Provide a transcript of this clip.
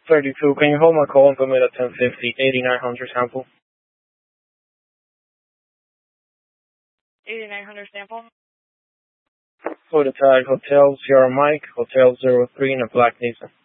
32. Can you hold my call and put me at 1050, 8900 sample? 8900 sample. For the tag, Hotel Sierra Mike, Hotel 03 in a black Nissan.